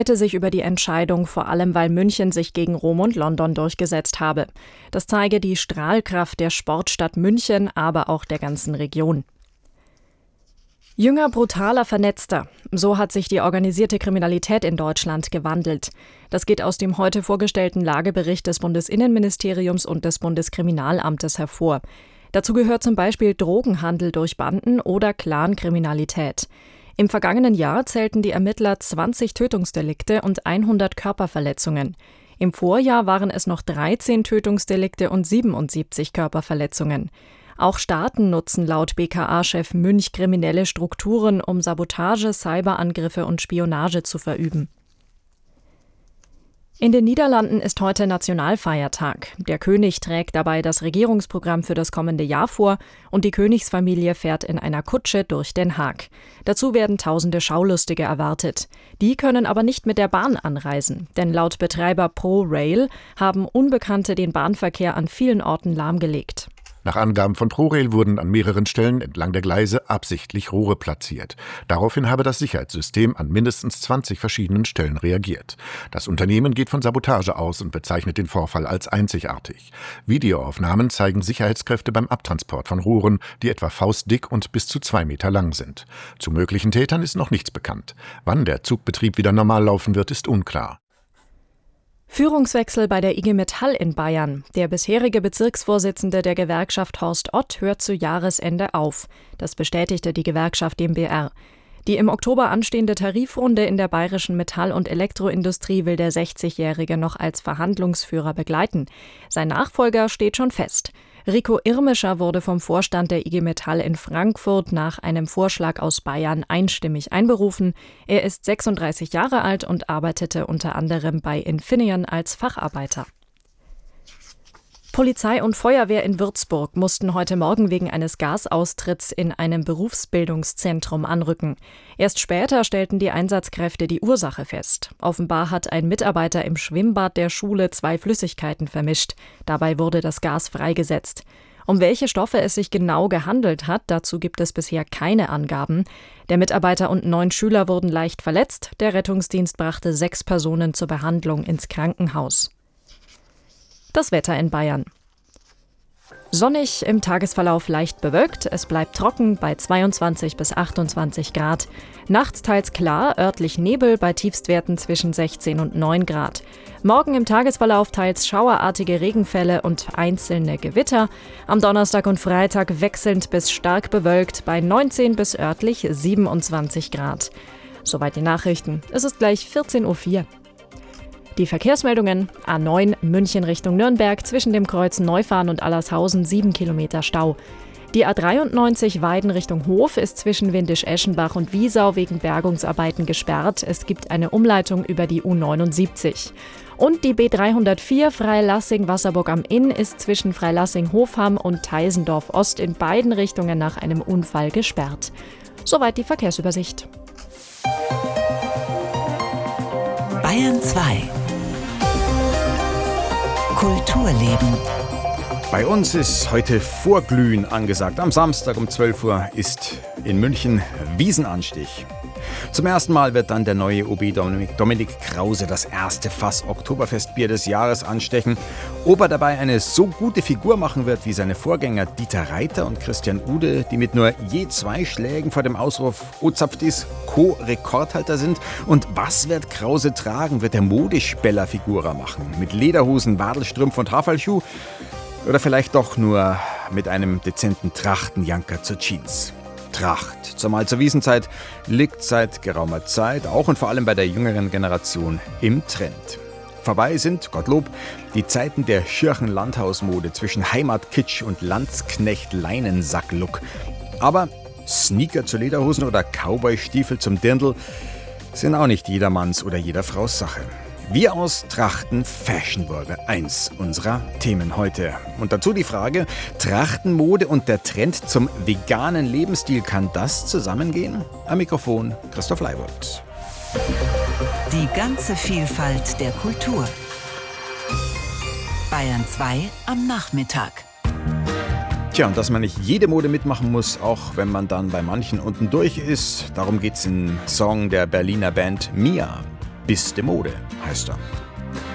sich über die Entscheidung, vor allem weil München sich gegen Rom und London durchgesetzt habe. Das zeige die Strahlkraft der Sportstadt München, aber auch der ganzen Region. Jünger, brutaler, vernetzter. So hat sich die organisierte Kriminalität in Deutschland gewandelt. Das geht aus dem heute vorgestellten Lagebericht des Bundesinnenministeriums und des Bundeskriminalamtes hervor. Dazu gehört zum Beispiel Drogenhandel durch Banden oder Clankriminalität. Im vergangenen Jahr zählten die Ermittler 20 Tötungsdelikte und 100 Körperverletzungen. Im Vorjahr waren es noch 13 Tötungsdelikte und 77 Körperverletzungen. Auch Staaten nutzen laut BKA-Chef Münch kriminelle Strukturen, um Sabotage, Cyberangriffe und Spionage zu verüben. In den Niederlanden ist heute Nationalfeiertag. Der König trägt dabei das Regierungsprogramm für das kommende Jahr vor und die Königsfamilie fährt in einer Kutsche durch Den Haag. Dazu werden tausende Schaulustige erwartet. Die können aber nicht mit der Bahn anreisen, denn laut Betreiber ProRail haben Unbekannte den Bahnverkehr an vielen Orten lahmgelegt. Nach Angaben von ProRail wurden an mehreren Stellen entlang der Gleise absichtlich Rohre platziert. Daraufhin habe das Sicherheitssystem an mindestens 20 verschiedenen Stellen reagiert. Das Unternehmen geht von Sabotage aus und bezeichnet den Vorfall als einzigartig. Videoaufnahmen zeigen Sicherheitskräfte beim Abtransport von Rohren, die etwa faustdick und bis zu 2 Meter lang sind. Zu möglichen Tätern ist noch nichts bekannt. Wann der Zugbetrieb wieder normal laufen wird, ist unklar. Führungswechsel bei der IG Metall in Bayern. Der bisherige Bezirksvorsitzende der Gewerkschaft Horst Ott hört zu Jahresende auf. Das bestätigte die Gewerkschaft dem BR. Die im Oktober anstehende Tarifrunde in der bayerischen Metall- und Elektroindustrie will der 60-Jährige noch als Verhandlungsführer begleiten. Sein Nachfolger steht schon fest. Rico Irmischer wurde vom Vorstand der IG Metall in Frankfurt nach einem Vorschlag aus Bayern einstimmig einberufen. Er ist 36 Jahre alt und arbeitete unter anderem bei Infineon als Facharbeiter. Polizei und Feuerwehr in Würzburg mussten heute Morgen wegen eines Gasaustritts in einem Berufsbildungszentrum anrücken. Erst später stellten die Einsatzkräfte die Ursache fest. Offenbar hat ein Mitarbeiter im Schwimmbad der Schule 2 Flüssigkeiten vermischt. Dabei wurde das Gas freigesetzt. Um welche Stoffe es sich genau gehandelt hat, dazu gibt es bisher keine Angaben. Der Mitarbeiter und 9 Schüler wurden leicht verletzt. Der Rettungsdienst brachte 6 Personen zur Behandlung ins Krankenhaus. Das Wetter in Bayern. Sonnig, im Tagesverlauf leicht bewölkt. Es bleibt trocken bei 22 bis 28 Grad. Nachts teils klar, örtlich Nebel bei Tiefstwerten zwischen 16 und 9 Grad. Morgen im Tagesverlauf teils schauerartige Regenfälle und einzelne Gewitter. Am Donnerstag und Freitag wechselnd bis stark bewölkt bei 19 bis örtlich 27 Grad. Soweit die Nachrichten. Es ist gleich 14:04 Uhr. Die Verkehrsmeldungen: A9 München Richtung Nürnberg, zwischen dem Kreuz Neufahren und Allershausen 7 Kilometer Stau. Die A93 Weiden Richtung Hof ist zwischen Windisch-Eschenbach und Wiesau wegen Bergungsarbeiten gesperrt. Es gibt eine Umleitung über die U79. Und die B304 Freilassing-Wasserburg am Inn ist zwischen Freilassing-Hofham und Teisendorf-Ost in beiden Richtungen nach einem Unfall gesperrt. Soweit die Verkehrsübersicht. Bayern 2 Kulturleben. Bei uns ist heute Vorglühen angesagt. Am Samstag um 12 Uhr ist in München Wiesenanstich. Zum ersten Mal wird dann der neue OB Dominik Krause das erste Fass Oktoberfestbier des Jahres anstechen. Ob er dabei eine so gute Figur machen wird wie seine Vorgänger Dieter Reiter und Christian Ude, die mit nur je 2 Schlägen vor dem Ausruf Ozapftis Co-Rekordhalter sind. Und was wird Krause tragen? Wird er Modespeller-Figura machen? Mit Lederhosen, Wadelstrümpfen und Haferlschuh? Oder vielleicht doch nur mit einem dezenten Trachtenjanker zur Jeans? Tracht, zumal zur Wiesenzeit, liegt seit geraumer Zeit, auch und vor allem bei der jüngeren Generation, im Trend. Vorbei sind, Gottlob, die Zeiten der schirchen Landhausmode zwischen Heimatkitsch und Landsknecht-Leinensack-Look. Aber Sneaker zu Lederhosen oder Cowboy-Stiefel zum Dirndl sind auch nicht jedermanns oder jeder Fraus Sache. Wir aus Trachten Fashionburger, eins unserer Themen heute. Und dazu die Frage, Trachtenmode und der Trend zum veganen Lebensstil, kann das zusammengehen? Am Mikrofon Christoph Leibold. Die ganze Vielfalt der Kultur. Bayern 2 am Nachmittag. Tja, und dass man nicht jede Mode mitmachen muss, auch wenn man dann bei manchen unten durch ist, darum geht's im Song der Berliner Band Mia. Bis de Mode heißt er.